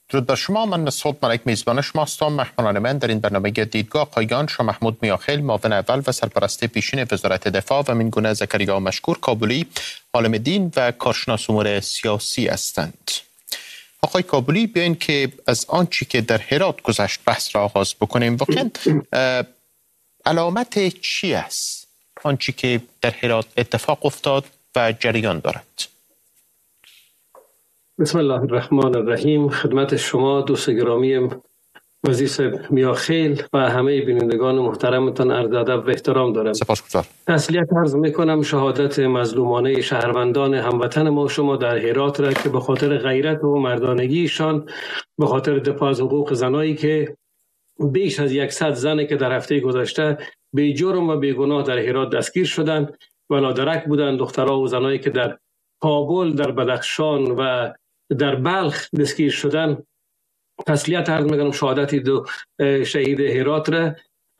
درود بر شما. من مسعود ملک میزبان شما هستم. مهمانان من در این برنامه دیدگاه آقایان شاه محمود میاخیل، معاون اول و سرپرست پیشین وزارت دفاع، و من گونه زکریا مشکور کابلی، عالم دین و کارشناس امور سیاسی هستند. آقای کابلی، بیاین که از آنچه که در هرات گذشت بحث را آغاز بکنیم. واقعا علامت چی است آنچه که در هرات اتفاق افتاد و جریان دارد؟ بسم الله الرحمن الرحیم. خدمت شما دوست گرامی وزیر صاحب میاخیل و همه بینندگان محترمتان عرض ادب و احترام دارم. سپاسگزار. تسلیت عرض میکنم شهادت مظلومانه شهروندان هموطن ما شما در هرات را که به خاطر غیرت و مردانگیشان، به خاطر دفاع از حقوق زنایی که بیش از 100 زنی که در هفته گذشته بی جرم و بی گناه در هرات دستگیر شدند و نادرک بودند، دخترها و زنایی که در کابل، در بدخشان و در بلخ دستگیر شدن. تسلیت عرض میکنم شهادت دو شهید هرات را.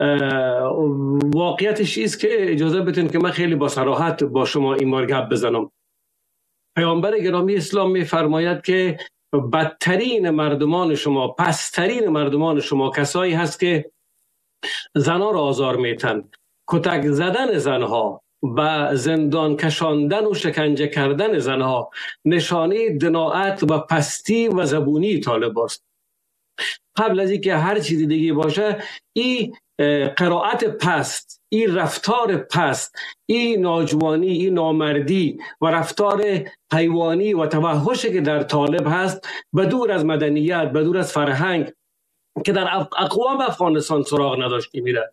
واقعیتش است که اجازه بدین که من خیلی با صراحت با شما این بار گپ بزنم. پیامبر گرامی اسلام میفرماید که بدترین مردمان شما، پسترین مردمان شما کسایی هست که زنها را آزار میتن، کتک زدن زنها و زندان کشاندن و شکنجه کردن زنها نشانه دناعت و پستی و زبونی طالب است. قبل از اینکه هر چیزی دیگه باشه، این قرائت پست، این رفتار پست، این ناجوانی، این نامردی و رفتار حیوانی و توحشی که در طالب هست، بدور از مدنیت، بدور از فرهنگ که در اقوام افغانستان سراغ نداشتی میره.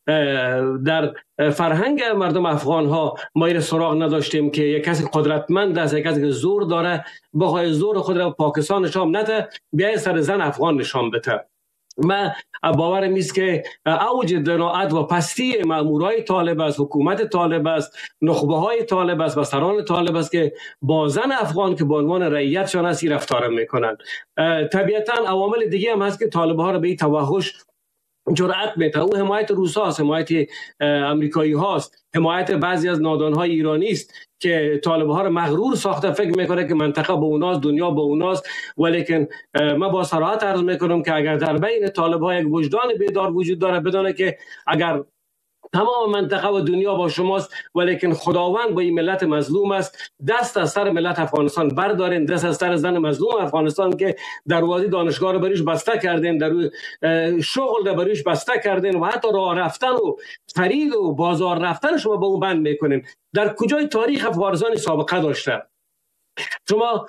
در فرهنگ مردم افغان ها ما این سراغ نداشتیم که یک کسی قدرتمند است، یک کسی که زور داره بخواه زور خود را پاکستان نشان نده، بیای سر زن افغان نشان بده. من باورم است که اوج دناعت و پستی مامورای طالب است، حکومت طالب است، نخبه های طالب است و سران طالب است که با زن افغان که به عنوان رعیتشان است رفتار میکنند. طبیعتا عوامل دیگه هم هست که طالب ها را به این توحش جرأت میده. او حمایت روس هاست، حمایت امریکایی هاست، حمایت بعضی از نادان های ایرانی است که طالب ها رو مغرور ساخته، فکر میکنه که منطقه به اوناست، دنیا به اوناست. ولیکن من با صراحت عرض میکنم که اگر در بین طالب ها یک وجدان بیدار وجود داره، بدونه که اگر تمام منطقه و دنیا با شماست ولیکن خداوند با این ملت مظلوم است، دست از سر ملت افغانستان بردارین، دست از سر زن مظلوم افغانستان که دروازه دانشگاه رو بریش بسته کردین، در شغل رو بریش بسته کردین و حتی راه رفتن و خرید و بازار رفتن شما با اون بند میکنین. در کجای تاریخ افغانستان سابقه داشته؟ شما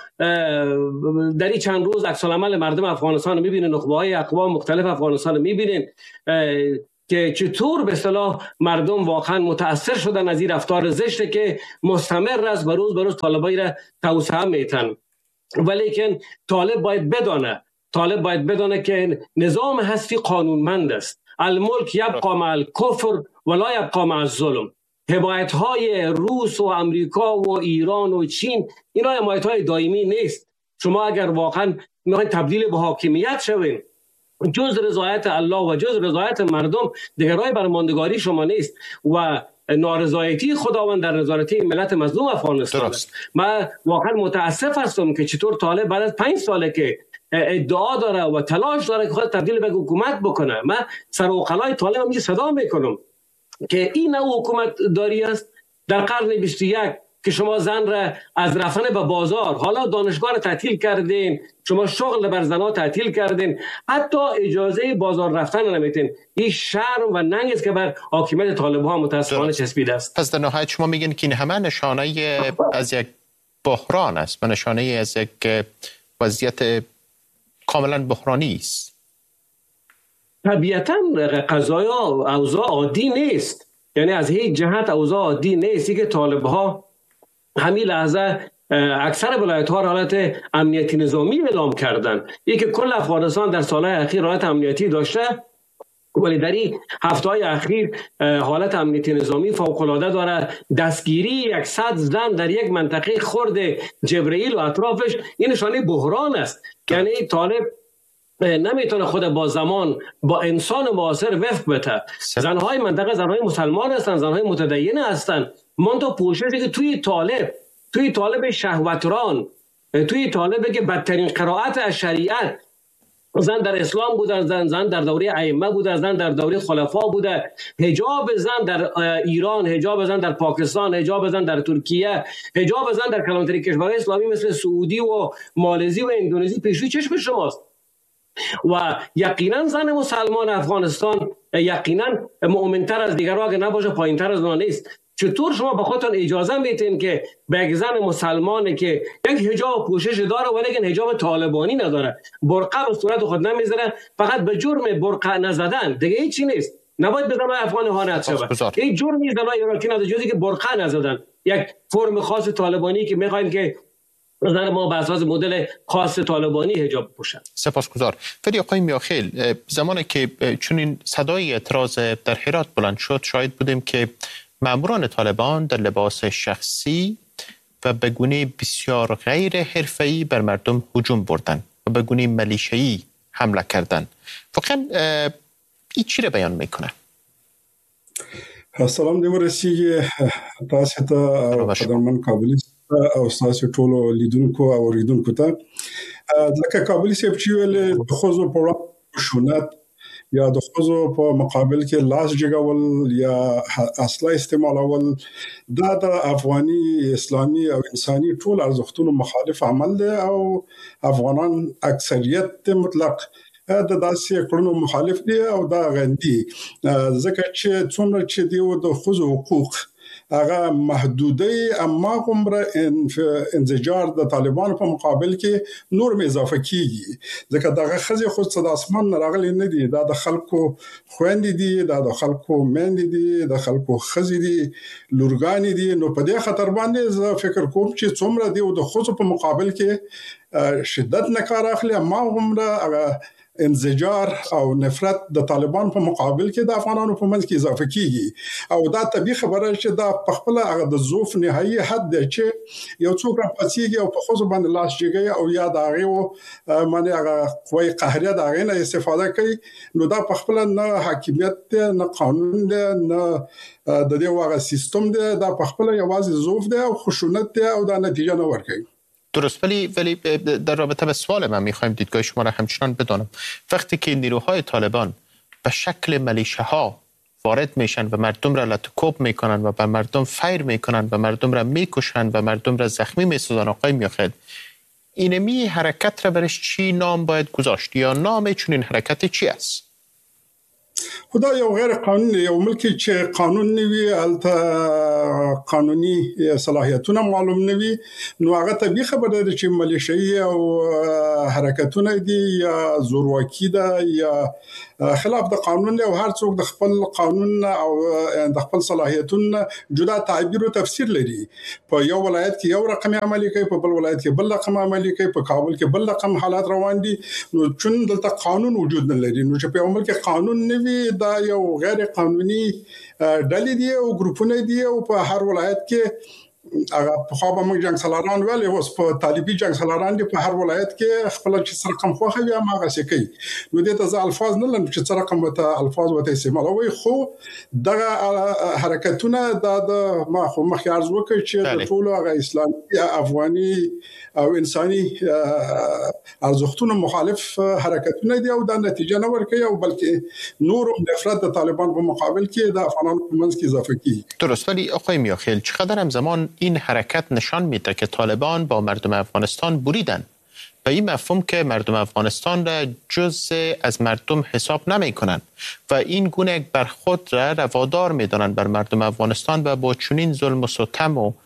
در این چند روز عکس العمل مردم افغانستان رو میبینین، نخبه های اقوام مختلف افغانستان رو میبینین که چطور به اصطلاح مردم واقعا متاثر شدن از این رفتار زشته که مستمر است و روز به روز طالبایی را توسعه میتن. ولیکن طالب باید بدانه که نظام هستی قانونمند است. الملک یبقا مع الکفر ولا یبقا مع الظلم. حمایت های روس و امریکا و ایران و چین اینا حمایت های دائمی نیست. شما اگر واقعا میخواین تبدیل به حاکمیت شوین، جز رضایت الله و جز رضایت مردم دیگر راه بر ماندگاری شما نیست و نارضایتی خداوند در نظارتی ملت مظلوم افغانستان است. من واقعا متاسف هستم که چطور طالب بعد از 5 ساله که ادعا داره و تلاش داره که خود تبدیل به حکومت بکنه، من سر و قلای طالب هم صدا میکنم که این نوع حکومت داری است در قرن 21 که شما زن را از رفتن به بازار، حالا دانشگاه را تعطیل کردین، شما شغل بر زنها تعطیل کردین، حتی اجازه بازار رفتن نمیتین. این شرم و ننگ است که بر حاکمیت طالب‌ها متاسفانه چسبیده است. پس در نهایت شما میگین که این همه نشانه از یک بحران است و نشانه از یک وضعیت کاملا بحرانی است. طبیعتاً قضایا اوضاع عادی نیست، یعنی از هیچ جهت اوضاع عادی نیست که طالب‌ها همین لحظه اکثر ولایت‌ها حالت امنیتی نظامی اعلام کردن. یکی که کل افغانستان در سالهای اخیر حالت امنیتی داشته، ولی در این هفته‌های اخیر حالت امنیتی نظامی فوق‌العاده داره. دستگیری 100 زن در یک منطقه خرد جبرئیل و اطرافش این نشانه بحران است. یعنی طالب نمیتونه خود با زمان با انسان معاصر وفق بده. زنهای منطقه زنهای مسلمان هستن، زنهای متدین هستن، منتها پوششی که توی طالب شهوتران، توی طالب که بدترین قرائت از شریعت زن در اسلام بوده، زن در دوره ائمه بوده، زن در دوره خلفا بوده. حجاب زن در ایران، حجاب زن در پاکستان، حجاب زن در ترکیه، حجاب زن در کلانتری کشورهای اسلامی مثل سعودی و مالزی و اندونزی پیشوی چشم شماست. و یقینا زن مسلمان افغانستان یقینا مؤمنتر از دیگرها اگه نباشه پایینتر از اونها نیست. چطور شما به خودتون اجازه میتین که به یک زن مسلمانه که یک حجاب پوشش داره ولیکن حجاب طالبانی نداره، برقع به صورت خود نمیذاره، فقط به جرم برقع نزدن دیگه هیچی نیست، نباید به زن افغان اهانت شود. این جرمی زن عراقی نداره جزی که برقع نزدن، یک فرم خاص طالبانی که میخواین که زن ما به اساس مدل خاص طالبانی حجاب بپوشن. سپاسگزار. ولی آقای میاخیل، زمانی که چنین صدای اعتراض در هرات بلند شد شاهد بودیم که ماموران طالبان در لباس شخصی و به گونه بسیار غیر حرفه‌ای بر مردم هجوم بردن و به گونه ملیشه‌ای حمله کردن. واقعا این چی را بیان میکنه؟ سلام دی ورسیږي تاسو ته قدرمن کابلی او تاسو ټول لیدونکو او اوریدونکو ته ځکه کابلی صاحب چې ویل خوځو په خشونت یا د خوځو په مقابل کې لاس جګول یا اصله استعمالول دا د افغاني اسلامي او انساني ټول ارزښتونو مخالف عمل دی او افغانان اکثریت مطلق د داسې کړنو مخالف دي او دا غندي ځکه چې څومره چې دی د خوځو حقوق هغه محدودي اما عمره انزجار د طالبانو په مقابل کې نور مې اضافه کیږي ځکه دغه خزي خو صد اسمان راغلي نه دي دا د خلکو خويندې دي دا د خلکو مېندې دي د خلکو خزي دي لورګانې دي نو په دې خطر باندې زه فکر کوم چې څومره دی د خوځو په مقابل کې شدت نه کار اخلي اما عمره هغه انزجار او نفرت د طالبان په مقابل کې د افغانانو په منځ کې اضافه کیږي او دا طبيعي خبره چې دا په خپل هغه د ضعف نهایي حد دی چې یو څوک راپاتېږي او په خوځو باندې لاس جګي او یا دا غو معنی هغه قوي قهريه دا غي نه استفاده کوي نو دا په خپل نه حاکمیت نه قانون دی نه د دې واغه سیستم دی دا په خپل یوازې ضعف دی او خشونت دی او دا نتیجه نه ورکوي. درست، ولی در رابطه به سوال من میخوایم دیدگاه شما را همچنان بدانم. وقتی که نیروهای طالبان به شکل ملیشه ها وارد میشن و مردم را لطکوب میکنن و به مردم فیر میکنن و مردم را میکشن و مردم را زخمی میسازن، آقای میاخیل اینمی حرکت را برش چی نام باید گذاشت یا نام چون این حرکت چی است؟ خدا یو غیر قانوني یو ملک چې قانون نوي الته قانوني صلاحیتونه معلوم نوي نو هغه طبيعي خبره ده چې ملیشي او حرکتونه دي یا زورواکي ده یا خلاف د قانون دی او هر څوک د خپل قانون او د خپل صلاحیتونو جدا تعبیر او تفسیر لري. په یو ولایت کې یو رقم عملي کوي، په بل ولایت کې بل رقم عملي کوي، په کابل کې بل رقم حالات روان دي نو چون دلته قانون وجود نه لري نو چې په عمر کې قانون نوي دا یو غیر قانوني ډلې دي او ګروپونه دي او په هر ولایت کې هغه په خو به موږ جنگ سالاران ولې اوس په طالبي جنگ سالاران دي په هر ولایت کې خپل چې سره رقم خوخه وي هغه څه کوي نو دې ته الفاظ نه لرم چې سره رقم ته الفاظ وته استعمالوي خو دغه حرکتونه د ما خو مخکې عرض وکړ چې د ټولو هغه اسلامي افغاني او انساني ارزښتونو مخالف حرکتونه دي او د نتیجه نه ورکوي او بلکې نور نفرت د طالبان په مقابل کې د افغانانو په منځ کې اضافه کیږي. درست، ولی آقای میاخیل چقدر هم زمان این حرکت نشان میده که طالبان با مردم افغانستان بریدن به این مفهوم که مردم افغانستان را جزء از مردم حساب نمی کنند و این گونه برخورد را روادار می دانند بر مردم افغانستان و با چنین ظلم و ستم و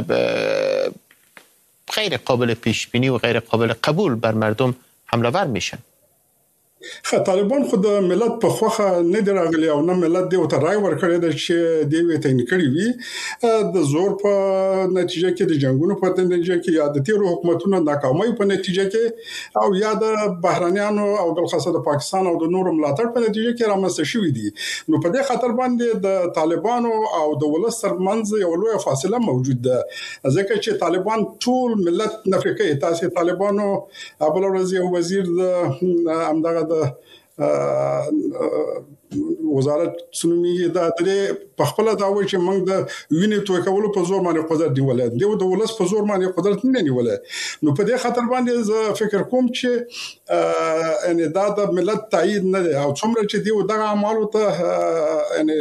غیر قابل پیش بینی و غیر قابل قبول بر مردم حمله ور میشن. طالبان خود ملت په خوخه نه دراغلی او نه ملت دی او ترای ورکړی د چې دی وی ته نکړی وی د زور په نتیجه کې د جنگونو په نتیجه کې یا د تیرو حکومتونو ناکامۍ په نتیجه کې او یا د بهرانيانو او بل خاصه د پاکستان او د نورو ملاتړ په نتیجه کې رامنځته شوې دي نو په دې خاطر باندې د طالبانو او د ولس ترمنځ یو لوی فاصله موجود ده ځکه چې طالبان ټول ملت نفي کوي. تاسو طالبانو ابل ورځ یو وزیر د امدغه د وزارت سنومي دا په خپل دا وایي چې موږ د وینې توی کولو په زور باندې قدرت نیولای دی د ولس په زور باندې قدرت نه نیولای نو په دې خاطر باندې زه فکر کوم چې ان دا د ملت تایید نه دی او څومره چې دی دغه اعمالو ته ان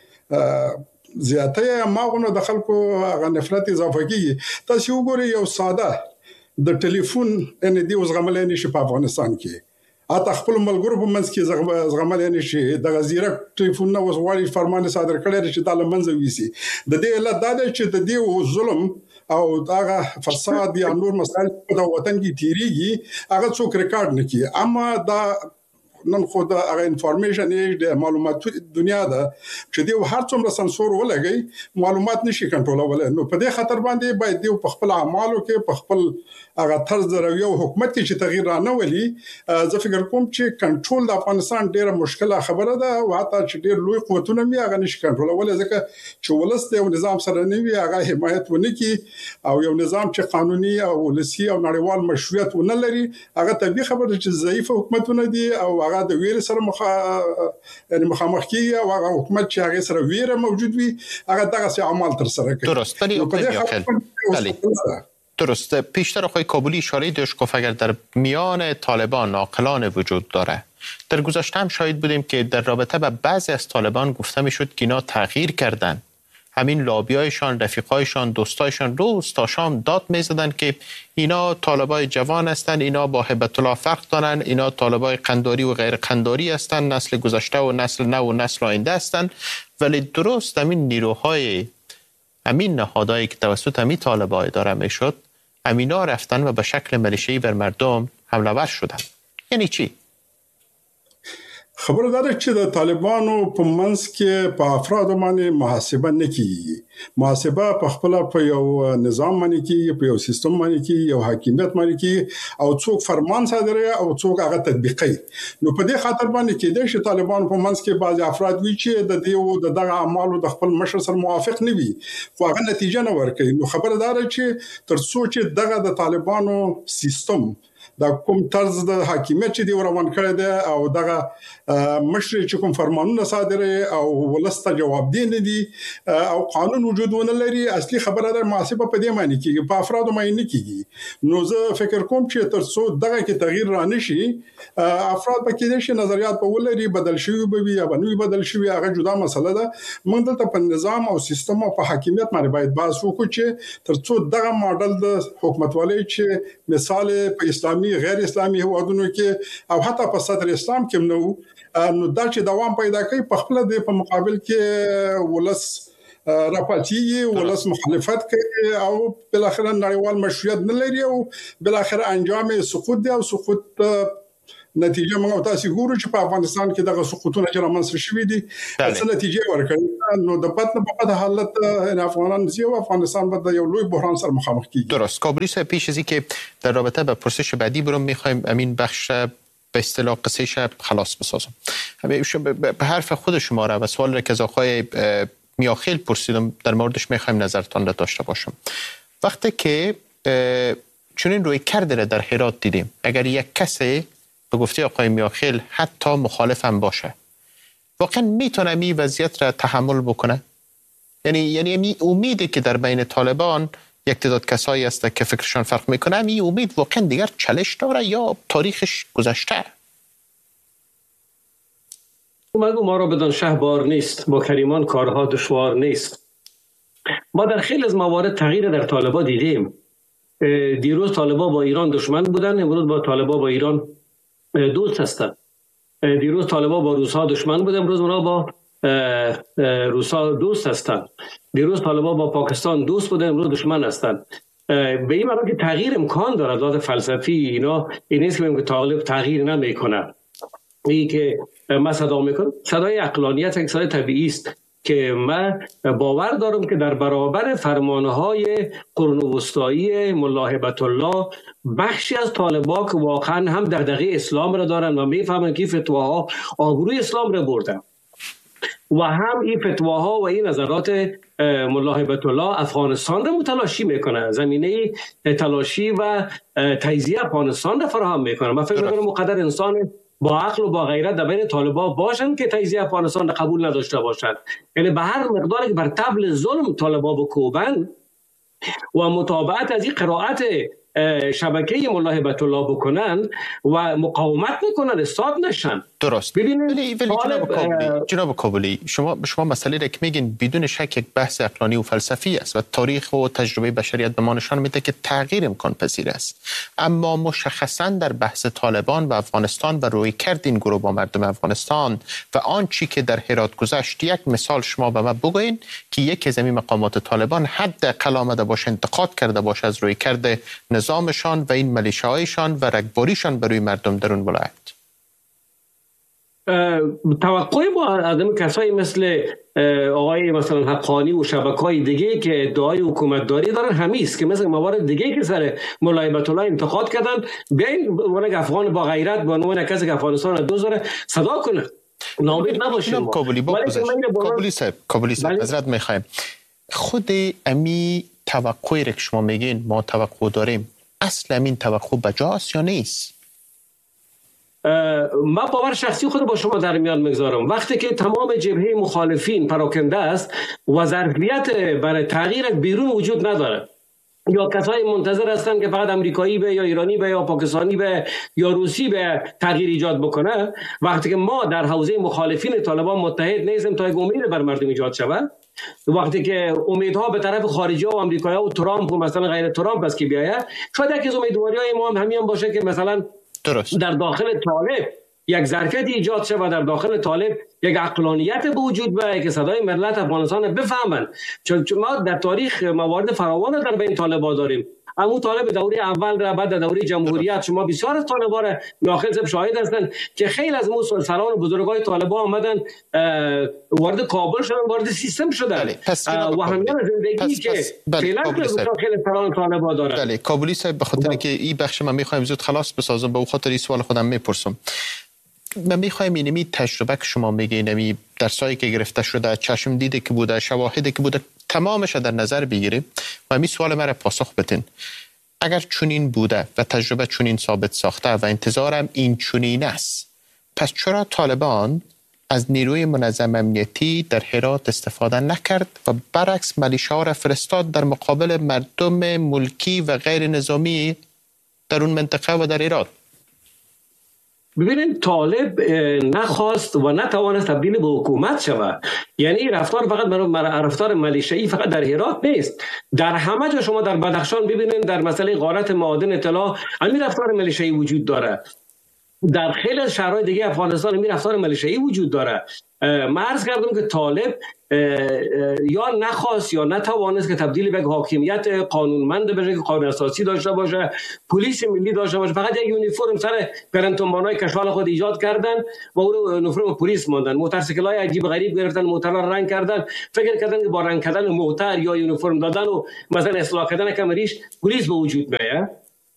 زیاتې ماغونه د خلکو غ نفرت اضافه کیږي تاسو وګورئ یو ساده د ټلیفون ان دی وزغملې نشي په افغانستان کې اته خپل ملګرو په منځ کې زغملې نشي د غزیره ټلیفون نو وسوالي فرمان صادر کړی چې د لمنځه ویسي د دې علت دا دی چې د دې ظلم او داغه فساد یا نور مسائل په وطن کې تیریږي هغه څوک ریکارډ نه کوي اما دا نن خو دا هغه انفارمیشن د معلوماتو دنیا ده چې دی هر څومره سنسور ولګي معلومات نشي کنټرولولای نو په دې خاطر باندې باید دی په خپل اعمالو کې په خپل هغه طرز رویه او حکومت کې چې تغییر رانه ولي زه فکر کوم چې کنټرول د افغانستان ډیره مشکله خبره ده او حتی چې ډیر لوی قوتونه می هغه نشي کنټرولولای ځکه چې ولست یو نظام سره نه وي هغه حمایت ونه کی او یو نظام چې قانوني او ولسی او نړیوال مشروعیت ونه لري هغه طبيعي خبره چې ضعیف حکومتونه دي او هغه د ویر سره مخامخ کیږي او هغه حکومت چې هغه سره ویر موجود وي هغه دغه اعمال تر سره کوي درست درست پیشتر آقای کابلی اشاره داشت گفت اگر در میان طالبان عاقلانه وجود داره در گذشته هم شاهد بودیم که در رابطه با بعضی از طالبان گفته میشد که اینا تغییر کردن همین لابیایشان رفیقایشان دوستایشان روز تا شام داد میزدن که اینا طالبای جوان هستند اینا با هیبت الله فرق دارن اینا طالبای قنداری و غیر قنداری هستند نسل گذشته و نسل نو و نسل آینده هستند ولی درست همین نیروهای همین نهادهایی که توسط همین طالبان اداره میشد همینا رفتن و به شکل ملیشه‌ای بر مردم حمله ور شدن یعنی چی؟ خبر داره چې د طالبانو په منځ کې په افراد باندې محاسبه نه کیږي محاسبه په خپل په یو نظام باندې کیږي په یو سیستم باندې کیږي یو حاکمیت باندې کیږي او څوک فرمان صادروي او څوک هغه تطبیقوي نو په دې خاطر باندې کېدې چې طالبان په منځ کې بعض افراد وی چې د دغه اعمالو د خپل مشر سره موافق نه وي خو هغه نتیجه نه ورکوي نو خبر داره چې تر څو چې دغه د طالبانو سیستم دا کوم طرز د حاکمیت چې دی روان کړی دی او دغه مشر چې کوم فرمانونه صادره او ولسته جواب دی نه دي او قانون وجود ونه لري اصلي خبره ده محاسبه په دې معنی کې په افراد باندې نه کیږي نو زه فکر کوم چې تر څو دغه کې تغییر را نشي افراد په کې دي نظریات په ولري بدل شي به یا بنوي بدل شي هغه جدا مسله ده موږ دلته په نظام او سیستم او په حاکمیت باندې باید بحث وکړو چې تر څو دغه ماډل د حکومتوالۍ چې مثال په اسلامي غیر اسلامي هوادونو کې او حتی په صدر اسلام کې نو دا چې دوام پیدا کوي په خپل د په مقابل کې ولس راپاتیږي ولس مخالفت کوي او بل اخر نړیوال مشروعیت نه لري او بل اخر انجام سقوط دی او سقوط نتیجه موږ تاسو ګورو چې په افغانستان کې دغه سقوطونه چې رامنځته شوي دي څه نتیجه ورکړي نو د پاتنه په بد حالت افغانان زیو افغانستان به یو لوی بحران سره مخامخ کیږي درست کابلی صاحب پیش از اینکه در رابطه با پرسش بعدی برم میخوایم امین بخش به اصطلاح قصهش خلاص بسازم به حرف خود شما را و سوال را که از آقای میاخیل پرسیدم در موردش میخوایم نظرتان را داشته باشم وقتی که چنین روی کرده را در هرات دیدیم اگر یک کسی به گفته آقای میاخیل حتی مخالف هم باشه واقعا میتونه این وضعیت را تحمل بکنه یعنی امیدی که در بین طالبان یک تعداد کسایی هست که فکرشان فرق میکنه این امید واقعا دیگر چالش داره یا تاریخش گذشته مگو ما را بدان شهبار نیست با کریمان کارها دشوار نیست ما در خیلی از موارد تغییر در طالبان دیدیم دیروز طالبان با ایران دشمن بودن امروز با طالبان با ایران دوست هستند دیروز طالبان با روس‌ها دشمن بودن امروز اونا با روس‌ها دوست هستند دیروز طالبان با پاکستان دوست بودن امروز دشمن هستند به این معنی که تغییر امکان دارد لحاظ فلسفی اینا این نیست که طالب تغییر نمیکنه این که من صدا میکنم صدای عقلانیت یک صدای طبیعی است که من باور دارم که در برابر فرمانهای قرون وسطایی ملا هیبت الله بخشی از طالبان که واقعا هم دغدغه اسلام را دارن و میفهمن که فتواها آبروی اسلام را بردن و هم این فتواها و این نظرات ملا هیبت الله افغانستان را متلاشی میکنه زمینه تلاشی و تجزیه افغانستان را فراهم میکنه من فکر میکنم مقدر انسان با عقل و با غیرت در بین طالبان باشند که تجزیه افغانستان را قبول نداشته باشند. یعنی به هر مقداری که بر طبل ظلم طالبان بکوبند و متابعت از این قرائت شبکه ملا هیبت الله بکنن و مقاومت میکنن استاد نشن. درست. ولی جناب کابلی شما مسئله را که میگین بدون شک یک بحث عقلانی و فلسفی است و تاریخ و تجربه بشریت به ما نشان میده که تغییر امکان پذیر است، اما مشخصا در بحث طالبان و افغانستان و رویکرد این گروه با مردم افغانستان و آن چی که در هرات گذشت، یک مثال شما به ما بگوین که یک از این مقامات طالبان حداقل آمده باشه انتقاد کرده باشه از رویکرد نظامشان و این ملیشه‌هایشان و رگباریشان بر روی مردم در اون ولایت. توقع ما از کسایی مثل آقای مثلا حقانی و شبکه‌های دیگه که ادعای حکومتداری دارن همیست که مثل موارد دیگه که سر مولا هیبت الله انتقاد کردن، بیاین عنوان افغان با غیرت به عنوان کسی که افغانستان دوزاره صدا کنه، ناامید نباشیم. کابلی صاحب حضرت میخوایم خود امی توقعی که شما میگین ما توقع داریم، اصلا این توقع بجاست یا نیست؟ من باور شخصی خود با شما در میان میگذارم، وقتی که تمام جبهه مخالفین پراکنده است و ظرفیت برای تغییر بیرون وجود نداره، یا کسایی منتظر هستند که فقط امریکایی به یا ایرانی به یا پاکستانی به یا روسی به تغییر ایجاد بکنه، وقتی که ما در حوزه مخالفین طالبان متحد نیستیم تا یک امید بر مردم ایجاد شود، وقتی که امیدها به طرف خارجی و امریکایی و ترامپ و مثلا غیر ترامپ است که بیاید، شاید یکی از امیدواری‌های ما هم همین باشه که مثلا درست در داخل طالب یک ظرفیت ایجاد شود، در داخل طالب یک عقلانیت به وجود بیاید که صدای ملت افغانستان بفهمند، چون ما در تاریخ موارد فراوان در بین طالبان داریم. اما طالب دوره اول را بعد دوره جمهوریت شما بسیار از طالبان داخل زب شاهد هستند که خیلی از سران بزرگای طالبان آمدن وارد کابل شدن، وارد سیستم شدن و همیان زندگی که فعلا خیلی سران طالبان دارن. بله کابلی صاحب، به خاطر که این بخش من میخوایم زود خلاص بسازم، به خاطر این سوال خودم میپرسم. من میخوایم اینمی تجربه که شما میگین، اینمی درسایی که گرفته شده، چشم دیده که بوده، شواهدی که بوده، تمامش در نظر بگیریم و همین سوال مرا پاسخ بتین. اگر چنین بوده و تجربه چنین ثابت ساخته و انتظارم این چنین است، پس چرا طالبان از نیروی منظم امنیتی در هرات استفاده نکرد و برعکس ملیشه‌ها را فرستاد در مقابل مردم ملکی و غیر نظامی در اون منطقه و در هرات؟ ببینید طالب نخواست و نتوانست تبدیل به حکومت شود. یعنی رفتار فقط رفتار ملیشه‌ای فقط در هرات نیست، در همه جا شما در بدخشان ببینید، در مسئله غارت معادن طلا همین رفتار ملیشه‌ای وجود داره، در خیلی از شهرهای دیگه افغانستان همین رفتار ملیشه‌ای وجود داره. من عرض کردم که طالب یا نخواست یا نتوانست که تبدیل به حاکمیت قانونمند بشه که قانون اساسی داشته باشه، پلیس ملی داشته باشه. فقط یک یونیفرم سر پرنتونبانای کشوال خود ایجاد کردن و او رو یونیفرم پلیس ماندن، موتورسیکلای عجیب غریب گرفتن، موتورها رنگ کردن، فکر کردن که با رنگ کردن موتور یا یونیفرم دادن و مثلا اصلاح کردن کمریش پلیس به وجود میاد.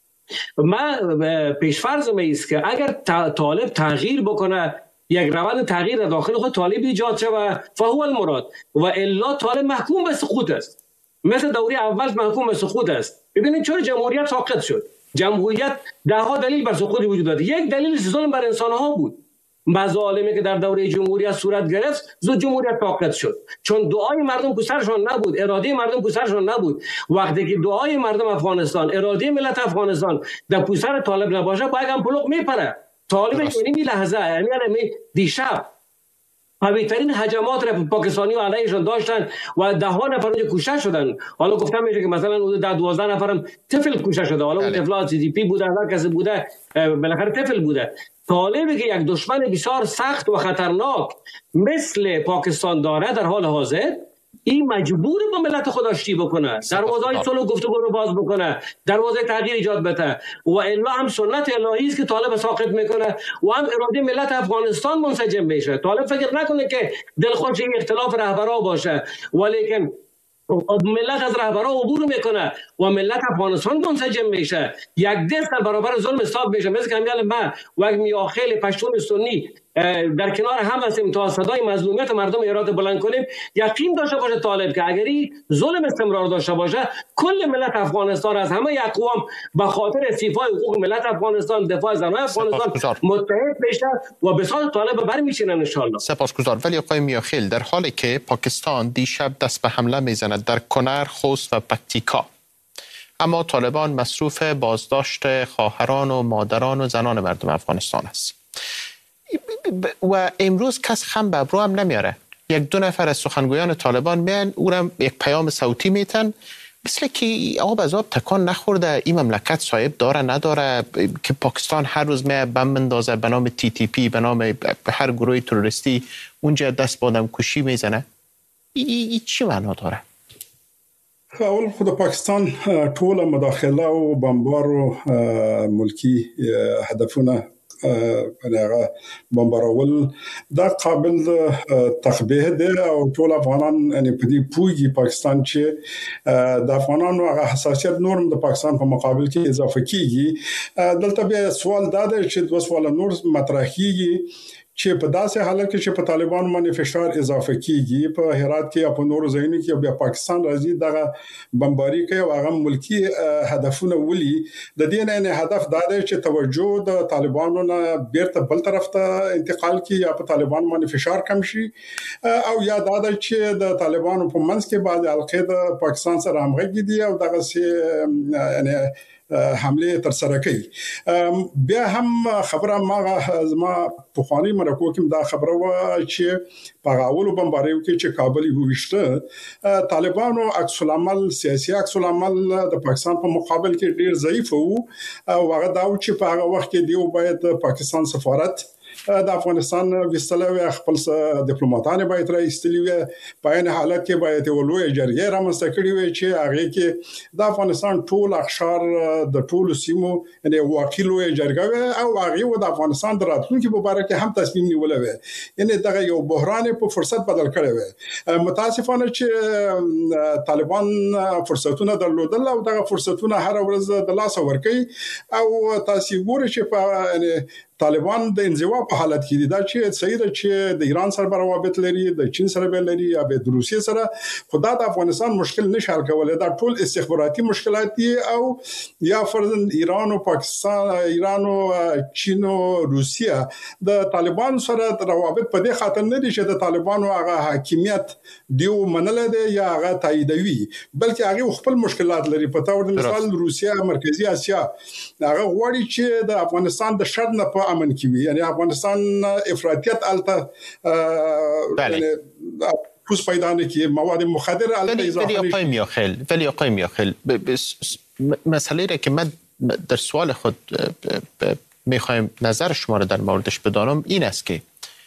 من پیشفرض است که اگر طالب تغییر بکنه، یک روند تغییر در داخل خود طالب ایجاد شود، فهو المراد، و الا طالب محکوم به سقوط است، مثل دوره اول محکوم به سقوط است. ببینید چرا جمهوریت ساقط شد. جمهوریت ده ها دلیل بر سقوط وجود داشت. یک دلیل ظلم بر انسان ها بود، مظالمی که در دوره جمهوریت صورت گرفت، زود جمهوریت ساقط شد، چون دعای مردم پسرشان نبود، اراده مردم پسرشان نبود. وقتی که دعای مردم افغانستان، اراده ملت افغانستان در پسر طالب نباشه، با یک امپلوق میپره. طالب این لحظه، یعنی دیشب قوی‌ترین هجمات را پاکستانی و علیهشان داشتن و ده ها نفر اونجا کشته شدن. حالا گفتم میشه که مثلا 10-12 نفرم طفل کشته شده، حالا اون طفلات CDP بوده، هر کسی بوده، بالاخره طفل بوده. طالبی که یک دشمن بسیار سخت و خطرناک مثل پاکستان داره در حال حاضر، این مجبور با ملت خود آشتی بکنه، دروازه‌های صلح و گفتگو رو باز بکنه، دروازه تغییر ایجاد بده، و الا هم سنت الهی است که طالب ساقط میکنه و هم اراده ملت افغانستان منسجم میشه. طالب فکر نکنه که دلخوش این اختلاف رهبرا باشه، ولیکن ملت از رهبرا عبور میکنه و ملت افغانستان منسجم میشه، یک دست در برابر ظلم حساب میشه. مثل که همیال من و یک میاخیل پشتون سنی در کنار هم هستیم تا صدای مظلومیت مردم ایران بلند کنیم. یقین داشته باشه طالب که اگر این ظلم استمرار داشته باشه، کل ملت افغانستان از همه اقوام به خاطر استیفای حقوق ملت افغانستان، دفاع زنان افغانستان متحد بشه و به سال طالب برمی‌چینن ان شاء الله. سپاسگزار. ولی آقای میاخیل، در حالی که پاکستان دیشب دست به حمله میزند در کنر، خوست و پکتیکا، اما طالبان مصروف بازداشت خواهران و مادران و زنان مردم افغانستان است و امروز کس خم به ابرو هم نمیاره. یک دو نفر از سخنگویان طالبان میان او را یک پیام صوتی میتن، مثل که آب از آب تکان نخورده این مملکت صاحب داره نداره، که پاکستان هر روز میه بم مندازه به نام TTP، به نام هر گروه تروریستی اونجا دست با آدم کشی میزنه. این چی معنا داره؟ اول خود پاکستان ټول مداخله او بمبار او ملکی هدفونه هغه بمبارول دا قابل تخبیه ده او ټول افغانان یعنی په دې پویږي پاکستان چې د افغانانو هغه حساسیت نورم د پاکستان په مقابل کې اضافه کیږي. دلته بیا سوال دا دی چې د سوال نور مطرح کیږي چې په داسې حالت کې چې په طالبان باندې فشار اضافه کیږي، په هرات کې یا په نورو ځایونو کې بیا پاکستان راځي دغه بمباری کوي او هغه ملکی هدفونه ولي. د دې نه هدف دا دی چې توجه د طالبانو نه بیرته بل طرف ته انتقال کی یا په طالبان باندې فشار کم شي، او یا دا دی چې د طالبانو په منځ کې بعض حلقې د پاکستان سره همغږي دي او دغه سي یعنی حمله تر سره کوي. بیا هم خبره ما په خواني مرکو کې دا خبره و چې په اولو بمباریو کې چې کابل ویشته طالبانو عکس العمل سیاسي عکس العمل د پاکستان په مقابل کې ډیر ضعیف وو او هغه دا چې په هغه وخت کې دیو باید پاکستان سفارت د افغانستان وستلوي، خپل ډیپلوماټان باید راځتلی وي، په ان حالت کې باید ولوي جرګه رامنځته کړي وي چې هغه کې د افغانستان ټول اقشار د ټول سیمو یعنی وکیلو جرګه او هغه د افغانستان د راتلونکي په اړه کې هم تصمیم نیولې وي. یعنی دغه یو بحران په فرصت بدل کړي وي. متاسفانه چې طالبان فرصتونه درلودل او دغه فرصتونه هر ورځ د لاس ورکي او تاسو ګورئ چې په یعنی طالبان د انزوا په حالت کې دي. دا چې صحیح ده چې د ایران سره روابط لري، د چین سره به لري یا د روسیې سره، خدا د افغانستان مشکل نشه حل کولای. دا ټول استخباراتي مشکلات دي او یا فرضاً ایران او پاکستان، ایران او چین او روسیه د طالبان سره روابط په دې خاطر نه دي چې د طالبانو هغه حاکمیت دیو منل دي یا هغه تاییدوي، بلکې هغه خپل مشکلات لري. په تور د مثال روسیه، مرکزی اسیا، هغه غواړي چې د افغانستان د شر نه امن کیوي، یعنی افغانستان افراطیت الته یعنی پوس پیدا نه کی مواد مخدر الته اضافه ولی آقای میاخیل مسئله را که من در سوال خود میخوایم نظر شما را در موردش بدانم این است که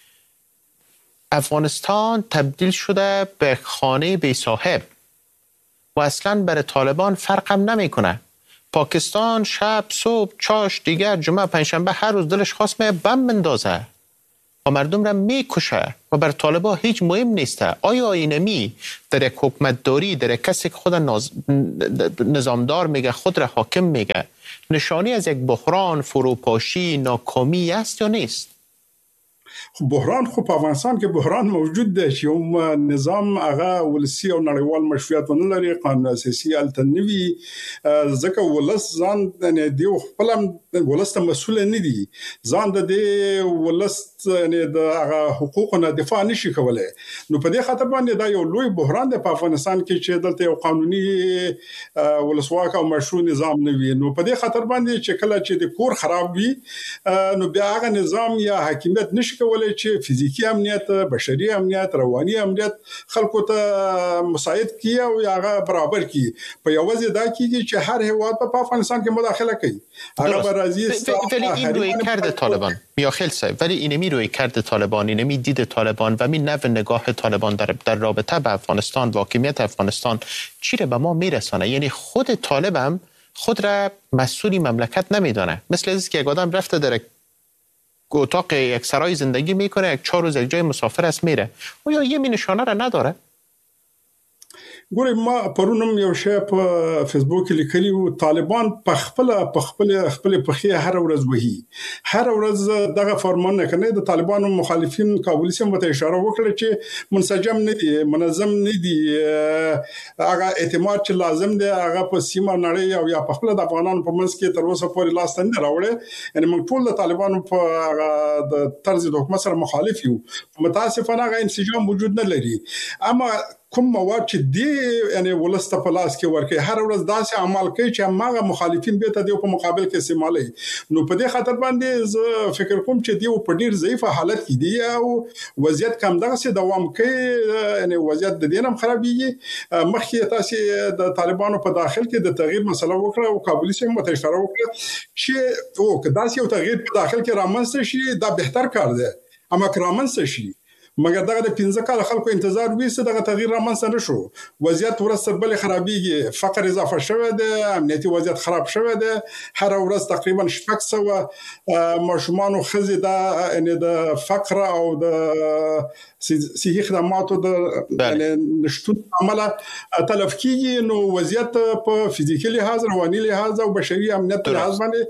افغانستان تبدیل شده به خانه بی صاحب و اصلا برای طالبان فرق هم نمیکنه. پاکستان شب، صبح، چاش، دیگر، جمعه، پنجشنبه هر روز دلش خواست می بم مندازه و مردم را میکشه و بر طالبان هیچ مهم نیسته. آیا اینمی در یک حکومت داری، در یک کسی که خود نظامدار میگه، خود را حاکم میگه، نشانی از یک بحران، فروپاشی، ناکامی است یا نیست؟ بحران خو په افغانستان کې بحران موجود دی چې نظام هغه ولسی او نړیوال مشروعیت نه لري، قانون اساسي التنوي ځکه ولس ځان نه دی خپل ولست مسؤل نه دي، ځان د دې ولست نه د هغه حقوقو دفاع نشي کولای. نو په دې خاطر باندې دا یو لوی بحران دی په افغانستان کې چې دلته یو قانوني ولسواک او مشروع نظام نه وي. نو په دې خاطر باندې چې کله چې د کور خراب وي نو بیا هغه نظام یا حاکمیت نشي کولای چې فزیکی امنیت، بشري امنیت، رواني امنیت خلکو ته مساعد کی او هغه برابر کی. په یو ځای دا کیږي چې هر هیواد په افغانستان کې مداخله کوي. هغه راځي ولی این روی کرد طالبان میاخیل صاحب، ولی اینمی روی کرد طالبان، اینمی دید طالبان و این نوع نگاه طالبان در رابطه به افغانستان، واکمیت افغانستان چی را به ما میرسانه؟ یعنی خود طالب هم خود را مسئولی مملکت نمیدانه. مثل از که یک آدم رفته در اتاق یک سرای زندگی میکنه، یک 4 روز یک جای مسافر است میره، آیا یه نشانه را نداره؟ ګورې ما پرونم یو شی په فیسبوک کې لیکلی و طالبان په خپل پخې هر ورځ وهي هر ورځ دغه فرمان نه کنه د طالبانو مخالفین کابل سم ته اشاره وکړه چې منسجم نه دي منظم نه دي هغه اعتماد چې لازم دی هغه په سیمه نړۍ او یا په خپل د افغانانو په منځ کې تر اوسه پورې لاس نه راوړي یعنی موږ ټول د طالبانو په د طرز د حکومت سره مخالف یو متاسفانه هغه انسجام وجود نه لري اما کوم مواد چې دی یعنی ولسته په لاس کې ورکه هر ورځ داسې عمل کوي چې هغه مخالفین به ته دی په مقابل کې استعمالي نو په دې خاطر باندې زه فکر کوم چې دی په ډیر ضعیف حالت کې دی او وضعیت کم دغه سي دوام کوي یعنی وضعیت د دینم خرابېږي مخکې تاسو د طالبانو په داخل کې د تغییر مسله وکړه او کابل سم ته اشاره وکړه چې او کدا چې یو تغییر په داخل کې رامنځته شي دا بهتر کار دی اما رامنځته شي مګر دغه د 15 کال خلکو انتظار ویسه دغه تغییر رامنځته نشو وضعیت ورسره بل خرابېږي فقر اضافه شوه دی امنیتي وضعیت خراب شوه دی هر ورځ تقریبا 600 ماشومان او خزي د ان د فقر او د صحي خدماتو د نشټون عمله تلف کیږي نو وضعیت په فزیکي لحاظ رواني لحاظ او بشري امنیت لحاظ باندې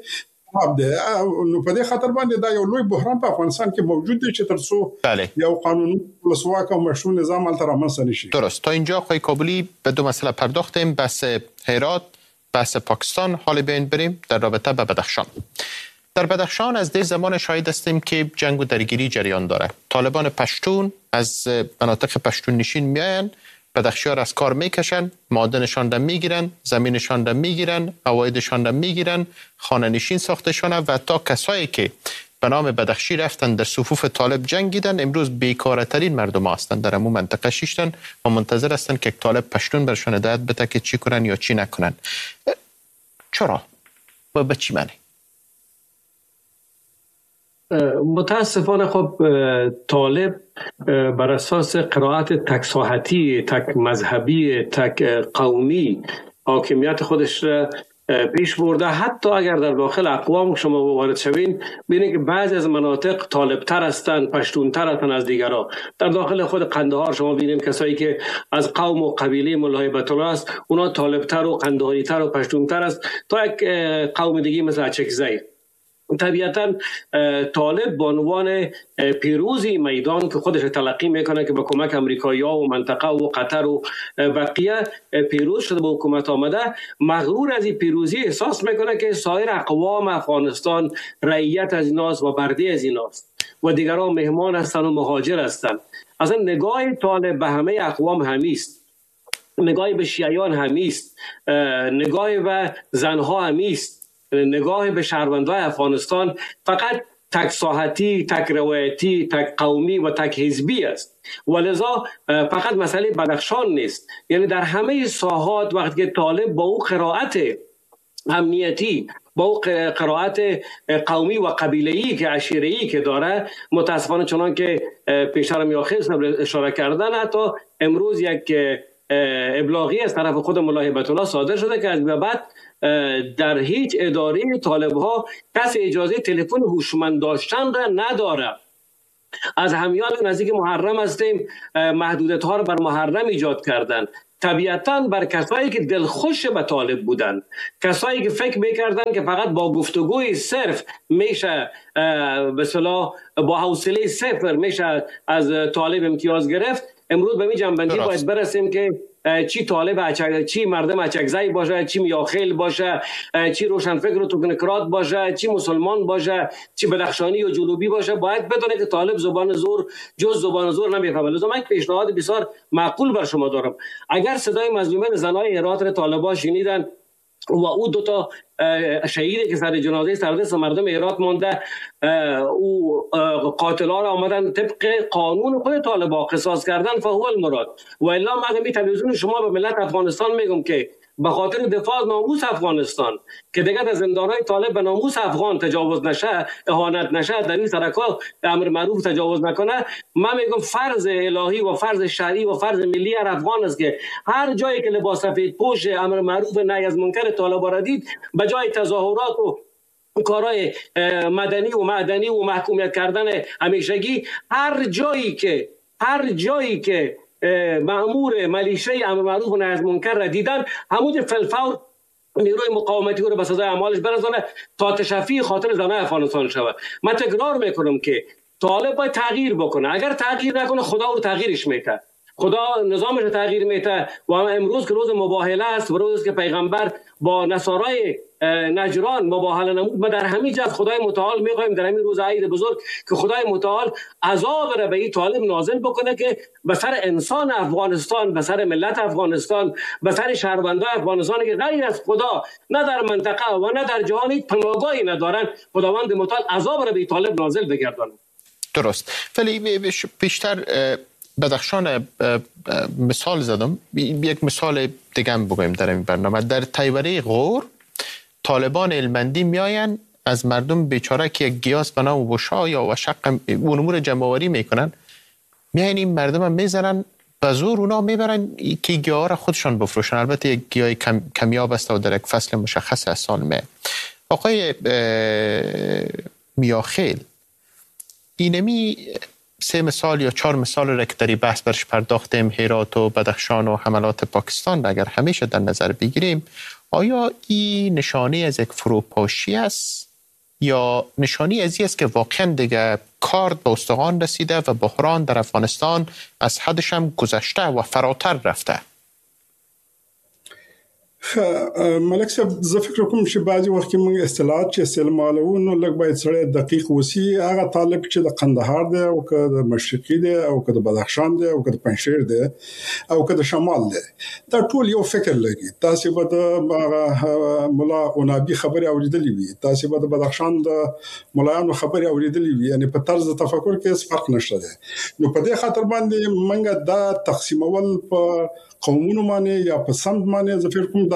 نو په دې خاطر باندې دا یو لوی بحران په افغانستان کې موجود دی چې ترڅو یو قانوني ولسواک او مشروع نظام رامنځته نشي. درست. تا اینجا آقای کابلی به دو مسئله پرداختیم، بحث هرات، بحث پاکستان. حالا بیاین بریم در رابطه با بدخشان. در بدخشان از ده زمان شاهد هستیم که جنگ و درگیری جریان داره. طالبان پشتون از مناطق پشتون نشین میاین، بدخشیار از کار میکشن، معادنشان را میگیرن، زمینشان را میگیرن، عوایدشان را میگیرن، خانه نشین ساخته شونه و تا کسایی که به نام بدخشی رفتن در صفوف طالب جنگیدن امروز بیکارترین مردم هستند در امون منطقه شیشتن و منتظر هستند که طالب پشتون برشان هدایت بده که چی کنن یا چی نکنن. چرا؟ و به چی معنی؟ متاسفانه خب طالب بر اساس قرائت تک ساحتی، تک مذهبی، تک قومی حاکمیت خودش پیش برده. حتی اگر در داخل اقوام شما وارد شوین ببینید که بعضی از مناطق طالبتر هستند، پشتونتر هستند از دیگرها. در داخل خود قندهار شما ببینید کسایی که از قوم و قبیله ملا هیبت الله است اونا طالبتر و قندهاریتر و پشتونتر است تا یک قوم دیگه مثل اچکزی. طبیعتا طالب به عنوان پیروزی میدان که خودش تلقی میکنه که با کمک امریکایی‌ها و منطقه و قطر و بقیه پیروز شده به حکومت آمده، مغرور از این پیروزی احساس میکنه که سایر اقوام افغانستان رعیت از ایناست و برده از ایناست و دیگران مهمان هستند و مهاجر هستند. اصلا نگاه طالب به همه اقوام همیست، نگاه به شیعیان همیست، نگاه به زنها همیست، نگاه به شهروندان افغانستان فقط تک ساحتی، تک روایتی، تک قومی و تک حزبی است. ولذا فقط مسئله بدخشان نیست، یعنی در همه ساحات وقتی که طالب با او قرائت امنیتی، با او قرائت قومی و قبیله‌ای که عشیره‌ای که داره، متاسفانه چنان که پیشتر میاخیل اشاره کردن، حتی امروز یک ابلاغی از طرف خود ملا هیبت الله صادر شده که از بعد در هیچ اداره طالب ها کسی اجازه تلفن هوشمند داشتن را نداره. از همیان نزدیک محرم هستیم، محدودیت ها را بر محرم ایجاد کردن. طبیعتاً بر کسایی که دلخوش به طالب بودن، کسایی که فکر میکردن که فقط با گفتگوی صرف میشه به اصطلاح با حوصله صفر میشه از طالب امتیاز گرفت، امروز به می جنبندی باید برسیم که چی طالب چی مردم اچکزی باشه، چی میاخیل باشه، چی روشنفکر و تکنوکرات باشه، چی مسلمان باشه، چی بدخشانی و جنوبی باشه، باید بدونه که طالب زبان زور جز زبان زور نمیفهمه. لذا من پیشنهاد بسیار معقول بر شما دارم. اگر صدای مظلومان زنای هرات را طالبا شنیدن و او دو تا شهیدی که سر جنازه سردست مردم هرات مانده او قاتلان آمدن طبق قانون خود طالبا قصاص کردن، فهو المراد. و الا من می تلویزیون شما به ملت افغانستان میگم که به خاطر دفاع از ناموس افغانستان که دیگر در زندانهای طالب به ناموس افغان تجاوز نشه، اهانت نشه، در این سرکا امر معروف تجاوز نکنه، من میگم فرض الهی و فرض شرعی و فرض ملی هر افغان است که هر جایی که لباس سفید پوش امر معروف نهی از منکر طالبا را دید، به جای تظاهرات و کارهای مدنی و معدنی و محکومیت کردن همیشگی، هر جایی که مأمور ملیشه امر معروف و نهی از منکر را دیدن، همون فلفور نیروی مقاومتی رو به سزای اعمالش برسانه تا تشفی خاطر زنان افغانستان شود. من تکرار میکنم که طالب باید تغییر بکنه. اگر تغییر نکنه خدا رو تغییرش میده، خدا نظامش رو تغییر میده. و امروز که روز مباهله است و روز که پیغمبر با نصارای نجران مباهله نمود، ما در همین جهت خدای متعال میخوایم در همین روز عید بزرگ که خدای متعال عذاب را به این طالب نازل بکنه که به سر انسان افغانستان، به سر ملت افغانستان، به سر شهروندان افغانستان که غیر از خدا نه در منطقه و نه در جهان هیچ پناهگاهی ندارن، خداوند متعال عذاب را به این طالب نازل بگردانه. درست. ولی بیشتر بدخشان مثال زدم، یک مثال دیگه هم بگویم در این برنامه. در تیوره غور طالبان علمندی میاین از مردم بیچاره که یک گیاس به نام وشا یا وشق اون امور جمع‌آوری میکنن، میاین این مردم هم میزنن به زور، اونا میبرن که گیاه را خودشان بفروشن. البته یک گیاه کمیاب است و در یک فصل مشخص از سال می. آقای میاخیل، اینمی 3 مثال یا 4 مثال را که در بحث برش پرداختیم، هرات و بدخشان و حملات پاکستان، اگر همیشه در نظر بگیریم، آیا این نشانه از یک فروپاشی است یا نشانه از این است که واقعا دیگه کار به استخوان رسیده و بحران در افغانستان از حدش هم گذشته و فراتر رفته؟ ملک صاحب، زه فکر کوم چې بعضی وخت موږ اصطلاحات چې استعمالوو نو لږ باید سره دقیق وسی. هغه طالب چې د قندهار دی او که د مشرقي دی او که د بدخشان دی او که د پنجشیر دی او که د شمال دی، دا ټول یو فکر لري. تاسو به د مولا اونابي خبرې اوریدلې وي، تاسو به د بدخشان د مولایانو خبرې اوریدلې وي، یعنی په طرز تفکر کې هیڅ فرق نشته دی. نو په دې خاطر باندې موږ دا تقسیمول په قومونو باندې یا په سمت باندې زه فکر کوم دا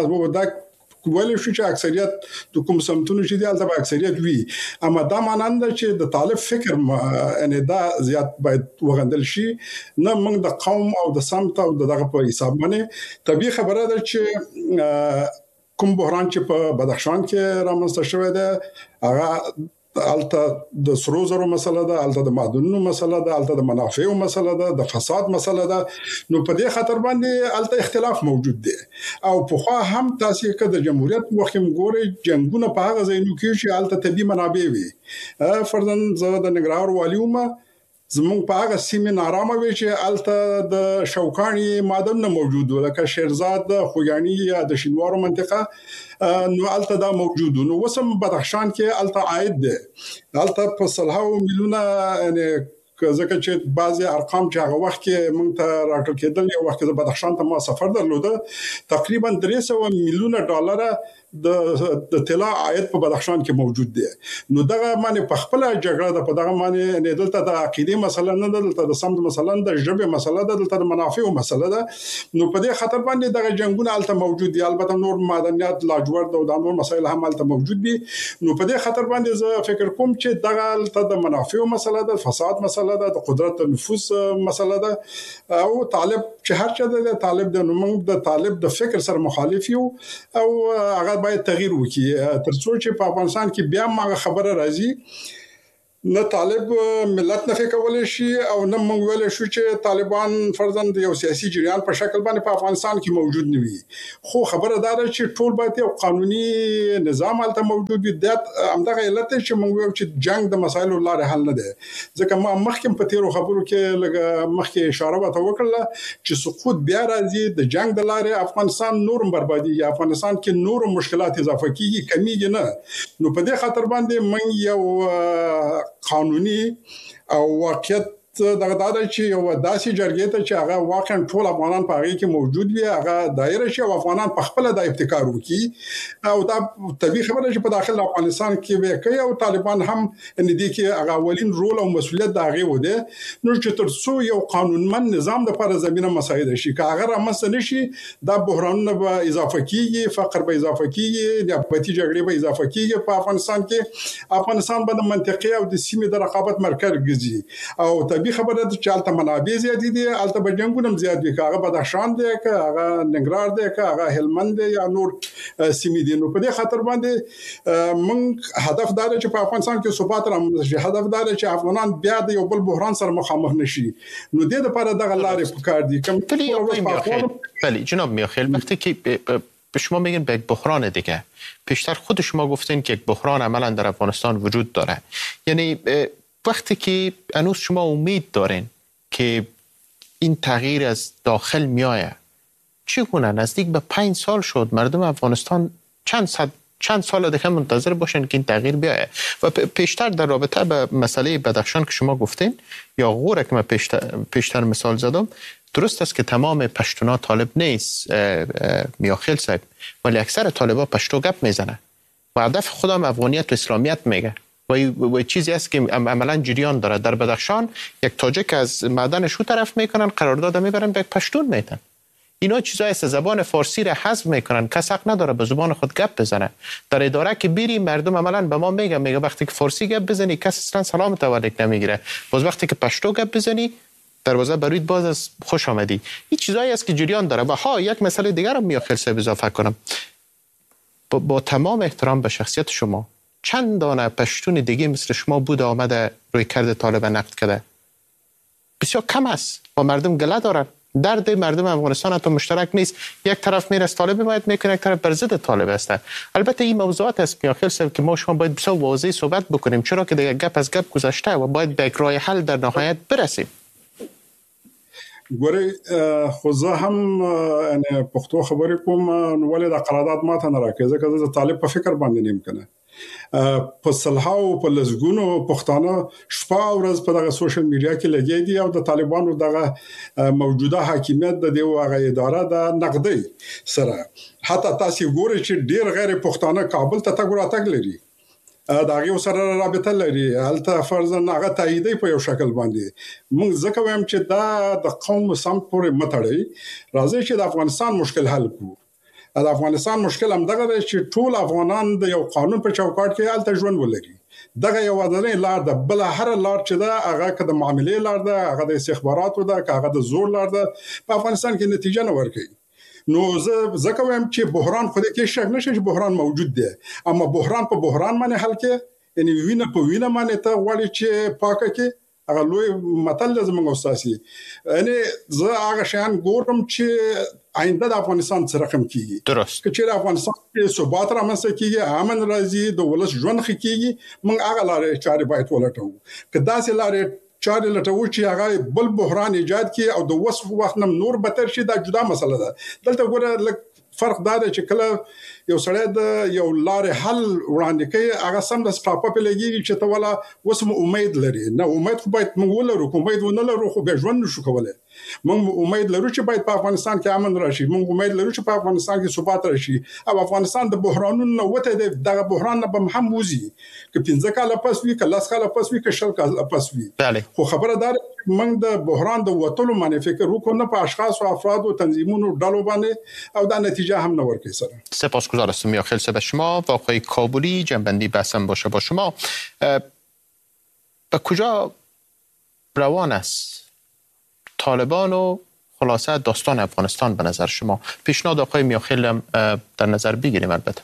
ویل شو چې اکثریت د کوم سمتونو چې دی البته اکثریت وي، اما دا معنی نه چې د طالب فکر یعنی دا زیات باید وغندل شي. نه موږ د قوم او د سمت او دغه په حساب باندې طبيعي خبره ده چې کوم بحران چې په بدخشان کې رامنځته شوی دی هغه البته د سرو زرو مسله ده، البته د معدنونو مسله ده، البته د منافعو مسله ده، د فساد مسله ده. نو په دې خاطر باندې البته اختلاف موجود دی. او په خوا هم تاسو کې د جمهوریت وخت مګوري جنگونه په هغه ځایونو کې چې البته طبي منابع وي. فرضاً زه د نګرهار والیومه، زمونږ په هغه سیمه نارامه وي چې الته د شوکانی معدن نه موجود و، لکه شیرزاد، خوګانی یا د شینوارو منطقه، نو الته دا موجود. نو وسم بدخشان کې الته عاید دی، الته په صلحو میلیونه، یعنی ځکه چې بعضی ارقام چې هغه وخت کې مونږ ته راټول کېدل، یو وخت د بدخشان ته ما سفر درلوده، تقریبا 300 میلیونه ډالر د طلا عاید په بدخشان کې موجود دی. نو دغه معنی په خپل جګړه د په دغه معنی نه دلته د عقیده مسله نه ده، دلته د سمت مسله د ژبه مسله ده، دلته د منافع مسله ده. نو په دې خاطر باندې دغه جنگونه الته موجود دي. البته نور معدنیات، لاجورد او د نور مسایل هم الته موجود دي. نو په دې خاطر باندې زه فکر کوم چې دغه الته د منافع مسله ده، فساد مسله ده، د قدرت نفوذ مسله ده. او طالب چې هر چا د طالب د موږ د طالب د فکر سره مخالف یو او هغه باید تغییر وکړي ترڅو چې په افغانستان کې بیا ما خبره راځي. نه طالب ملت نه کولای شي او نه موږ ویل شو چې طالبان فرضاً د یو سیاسي جریان په شکل باندې په افغانستان کې موجود نه وي. خو خبره دا ده چې ټول باید یو قانوني نظام الته موجود وي. د همدغه علت چې موږ ویل چې جنگ د مسایلو لاره حل نه ده. ځکه ما مخکې په تیرو خبرو کې لږه مخکې اشاره وکړه چې سقوط بیا راځي د جنگ د لارې افغانستان نورم بربادي، افغانستان کې نور مشکلات اضافه کیږي، کمیږي نه. نو په دې خاطر باندې موږ یو قانوني او واقعیت دغه دا چې یو داسې جرګې ته چې هغه واقعا ټول افغانان په هغه کې موجود وي، هغه دایره شي او افغانان په خپل د ابتکار وکړي. او دا طبيعي خبره چې په داخل افغانستان کې وي کوي او طالبان هم ان دي کې هغه اولین رول او مسولیت دا غي وده. نو چې ترڅو یو قانونمن نظام د لپاره زمينه مساعد شي، که هغه رامنځته نشي دا بحرانونه به اضافه کیږي، فقر به اضافه کیږي، د اقتصادي جګړې به اضافه کیږي په افغانستان کې. افغانستان به د منطقې او د سیمې د رقابت مرکز ګرځي او طبيعي خبره ده چې الته منابع زیات دي الته به جنگونه زیات دي هغه بدخشان دی که هغه ننګرهار دی که هغه هلمند دی یا نور سیمې دي نو په دې خاطر باندې موږ هدف دا چې په افغانستان کې ثبات رامنځته شي هدف دا چې افغانان بیا د یو بل بحران سره مخامخ نشي نو د لپاره دغه لارې پکار دي بله جناب میاخیل وقتی که به شما میگن به یک بحران دیگه پیشتر خود شما گفتین که یک بحران عملا در افغانستان وجود داره یعنی وقتی که هنوز شما امید دارین که این تغییر از داخل میایه چگونه نزدیک به 5 سال شد مردم افغانستان چند سال دیگه منتظر باشن که این تغییر بیایه و پیشتر در رابطه به مسئله بدخشان که شما گفتین یا غوره که من پیشتر مثال زدم درست است که تمام پشتونا طالب نیست میاخیل صاحب ولی اکثر طالبا پشتو گپ میزنه و هدف خودم افغانیت و اسلامیت میگه و چیزی است که عملا جریان داره در بدخشان یک تاجک از معدنش رو طرف میکنن قرارداد میبرن به یک پشتون میتن اینا چیزایی است زبان فارسی را حذف میکنن کس حق نداره به زبان خود گپ بزنه در اداره که بیری مردم عملا به ما میگه وقتی که فارسی گپ بزنی کس اصلا سلام تولک نمیگیره باز وقتی که پشتو گپ بزنی دروازه بروید باز از خوش آمدی این چیزایی است که جریان داره و یک مسئله دیگر رو میاخیل صاحب اضافه کنم با تمام احترام به شخصیت شما چند دانه پشتون دیگه مثل شما بود آمده روی کرد طالب نقد کرده بسیار کم است و مردم گله دارن درد مردم افغانستان حتی مشترک نیست یک طرف میره از طالب حمایت میکنه یک طرف بر ضد طالب است البته این موضوعات است میاخیل صاحب که ما شما باید بسیار واضح صحبت بکنیم چرا که دیگه گپ از گپ گذشته و باید به یک راه حل در نهایت برسیم ګوري خو زه هم ان پښتو خبرې کوم نو ولې د قرارداد ماته نه راکې ځکه زه طالب په فکر باندې نیم کنه په صلحاو په لزګونو پښتانه شپه ورځ په دغه سوشل میډیا کې لګي دي او د طالبانو دغه موجوده حاکمیت د دیو هغه اداره د نقدي سره حتی تاسو ګورئ چې ډیر غیر پښتانه کابل ته تګ راتګ لري دا غي سره رابطه لري الته فرضاً هغه تاییدې په یو شکل باندې موږ ځکه وایم چې دا د قوم سم پورې متړي راځي چې د افغانستان مشکل حل کړو د افغانستان مشکل هم دغه دی چې ټول افغانان د یو قانون په چوکاټ کې الته ژوند ولري دغه یو ځنې لار ده بل هر لار چې دا هغه د معاملې لار ده هغه د استخباراتو ده هغه د زور لار ده په افغانستان کې نتیجه نه ورکوي نو زه کوم چې بحران خو دې کې شک نشي چې بحران موجود دی اما بحران په بحران باندې حل کې یعنی وینه په وینه باندې ته وړي چې پاکه کې هغه لوی متل زموږ استاسي یعنی زه هغه شان ګورم چې آینده د افغانستان سره رقم کیږي درست چې افغانستان کې ثبات رامنځته کیږي امن راځي د ولس ژوند ښه کیږي موږ هغه لارې چارې باید ولټو که داسې لارې چارې لټو چې هغه بل بحران ایجاد کړي او د وصف وخت نور بدتر شي دا جدا مسله ده دلته ګوره فرق دا دی چې کله یو سړی د یو لارې حل وړاندې کوي هغه سم د سټاپ اپ لګي چې ته ولا وسم امید لري نه امید خو باید موږ ولرو کوم باید ونه لرو خو به ژوند نشو کولای موږ امید لرو چې باید په افغانستان کې امن راشي موږ امید لرو چې په افغانستان کې ثبات راشي او افغانستان د بحرانونو وته دغه بحران نه به هم وځي که 15 کال پس وي که 10 کال پس وي که 10 کال پس وي خو خبره دار موږ د بحران د وټلو باندې فکر وکړو نه په اشخاص او افراد او تنظیمونو ډلو باندې او دا نتیجه هم نه ورکړي سره سپاسگزار هستم میاخیل صاحب شما و آقای کابلی جنبندی بحثم باشه با شما به کجا روان است طالبان و خلاصه داستان افغانستان به نظر شما پیشنهاد آقای میاخیل هم در نظر بگیریم البته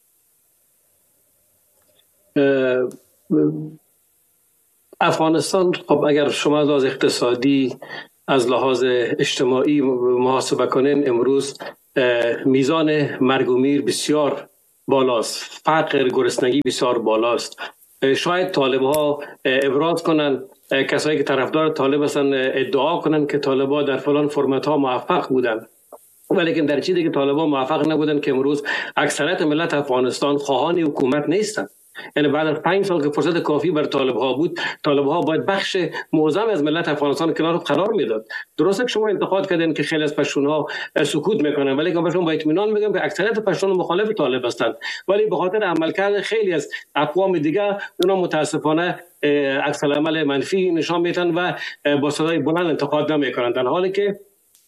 افغانستان خب اگر شما از اقتصادی از لحاظ اجتماعی محاسبه کنین امروز میزان مرگ و میر بسیار بالاست فقر گرسنگی بسیار بالاست شاید طالب ها ابراز کنن کسایی که طرفدار طالب هستن ادعا کنن که طالب ها در فلان فرمت ها موفق بودن ولیکن در چیزی که طالب ها موفق نبودن که امروز اکثریت ملت افغانستان خواهان حکومت نیستن یعنی بعد از 5 سال که فرصت کافی بر طالب ها بود طالب ها باید بخش معظم از ملت افغانستان کنار قرار میداد درسته که شما انتقاد کردین که خیلی از پشتون ها سکوت میکنن ولی که شما با اطمینان میگم که اکثریت پشتون مخالف طالب هستند ولی به خاطر عملکرد خیلی از اقوام دیگه اونا متاسفانه عکس العمل منفی نشان میدن و با صدای بلند انتقاد نمیکنن در حالی که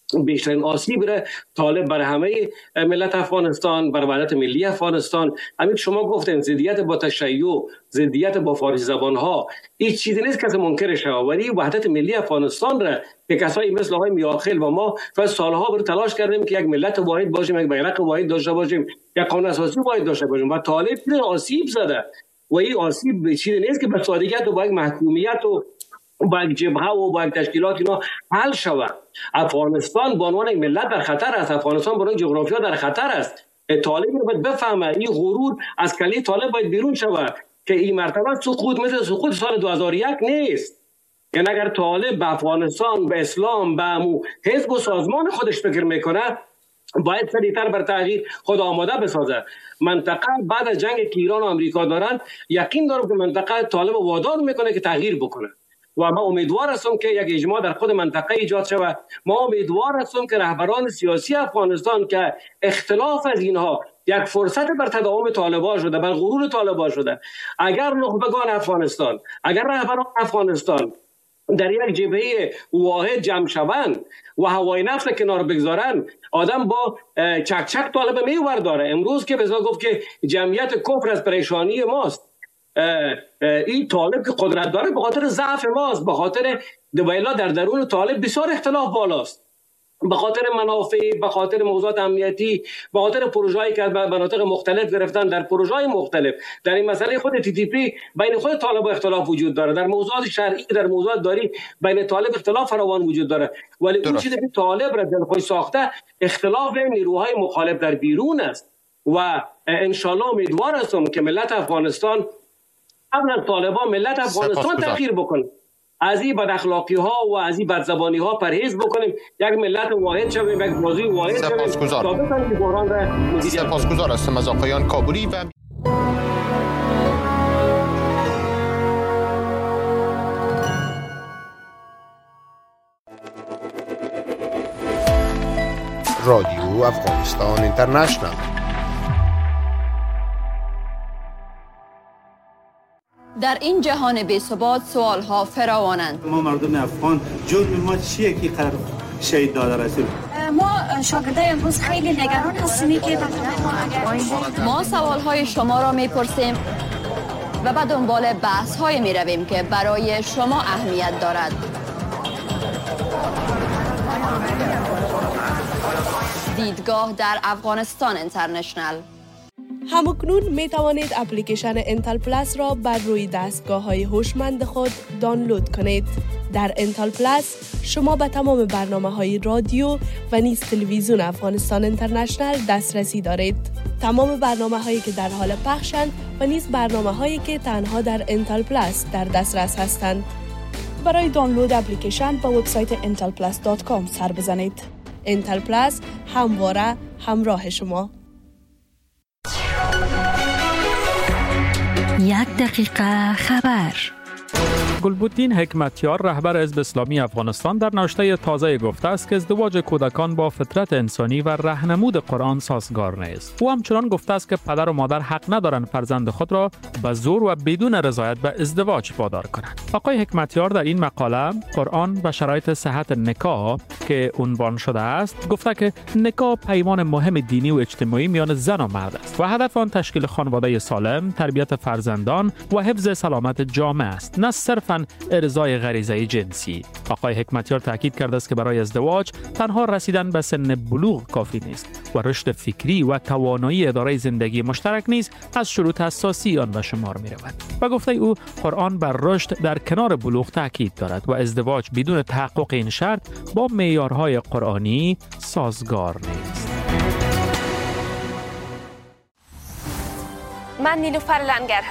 بیشترین آسیب را طالب بر همه ملت افغانستان، بر وحدت ملی افغانستان. همین شما گفتین ضدیت با تشیع، ضدیت با فارسی زبان ها، هیچ چیزی نیست کسی منکر شود، ولی وحدت ملی افغانستان را که کسایی مثل آقای میاخیل و ما سالها بر تلاش کردیم که یک ملت واحد باشیم، یک بیرق واحد داشته باشیم، یک قانون اساسی واحد داشته باشیم، و طالب آسیب زده. و این آسیب چیزی نیست که به سادگی و با یک محکومیت و با یک جبهه و با یک تشکیلات اینا حل شود. افغانستان به عنوان ملت در خطر است، افغانستان به عنوان جغرافیا در خطر است. طالب باید بفهمه این غرور از کلی طالب باید بیرون شود که این مرتبه سقوط مثل سقوط سال 2001 نیست. یعنی اگر طالب به افغانستان، به اسلام، به حزب و سازمان خودش فکر میکنه، باید سریعتر بر تغییر خود آماده بسازه. منطقه بعد از جنگ که ایران و امریکا دارن، یقین دارم که منطقه طالب وادار میکنه که تغییر بکنه و ما امیدوار هستم که یک اجماع در خود منطقه ایجاد شود. ما امیدوار هستم که رهبران سیاسی افغانستان که اختلاف از اینها یک فرصت بر تداوم طالبان شده، بر غرور طالبان شده، اگر نخبگان افغانستان، اگر رهبران افغانستان در یک جبهه واحد جمع شوند و هوای نفس کنار بگذارن، آدم با چک طالب میور داره. امروز که بزا گفت که جمعیت کفر از پریشانی ماست، این طالب که قدرت داره به خاطر ضعف ماست، به خاطر دویلا در درون طالب بسیار اختلاف بالاست، به خاطر منافع، به خاطر موضوعات امنیتی، به خاطر پروژه‌ای که در مناطق مختلف گرفتن، در پروژه‌های مختلف، در این مسئله خود TTP بین خود طالب اختلاف وجود داره، در موضوعات شرعی، در موضوعات داری بین طالب اختلاف فراوان وجود داره، ولی اون چیزی که طالب را دلخوش ساخته اختلاف نیروهای مخالف در بیرون است. و ان شاءالله امیدوار هستم که ملت افغانستان قبل از طالبان ملت افغانستان تغییر بکنه، از این بد اخلاقی ها و از این بد زبانی ها پرهیز بکنیم، یک ملت واحد شویم، یک موضوع واحد شویم. سپاسگزار هستم از آقایان کابلی و رادیو افغانستان اینترنشنال. در این جهان بی‌ثبات سوال‌ها فراوانند. ما مردم افغان جرم ما چیه که قرار شهید داده رسول؟ ما شاگردای امروز خیلی نگران هستیم که ما سوال‌های شما را می‌پرسیم و به دنبال بحث‌های می‌رویم که برای شما اهمیت دارد. دیدگاه در افغانستان اینترنشنال. همکنون می توانید اپلیکیشن انتل پلاس را بر روی دستگاه‌های هوشمند خود دانلود کنید. در انتل پلاس شما به تمام برنامه‌های رادیو و نیز تلویزیون افغانستان اینترنشنال دسترسی دارید. تمام برنامه‌هایی که در حال پخشند و نیز برنامه‌هایی که تنها در انتل پلاس در دسترس هستند. برای دانلود اپلیکیشن به وبسایت intelplus.com سر بزنید. انتل پلاس همواره همراه شما. 1 دقیقه خبر. گلبدین حکمتیار رهبر حزب اسلامی افغانستان در نوشته تازه گفته است که ازدواج کودکان با فطرت انسانی و راهنمود قرآن سازگار نیست. او همچنان گفته است که پدر و مادر حق ندارند فرزند خود را به زور و بدون رضایت به ازدواج وادار کنند. آقای حکمتیار در این مقاله قرآن و شرایط صحت نکاح که عنوان شده است گفته که نکاح پیمان مهم دینی و اجتماعی میان زن و مرد است و هدف آن تشکیل خانواده سالم، تربیت فرزندان و حفظ سلامت جامعه است، نه صرفاً ارضای غریزه جنسی. آقای حکمتیار تاکید کرده است که برای ازدواج تنها رسیدن به سن بلوغ کافی نیست و رشد فکری و توانایی اداره زندگی مشترک نیز از شروط اساسی آن به شمار می رود. و گفته او قرآن بر رشد در کنار بلوغ تاکید دارد و ازدواج بدون تحقق این شرط با معیارهای قرآنی سازگار نیست. من نیلوفر لنگر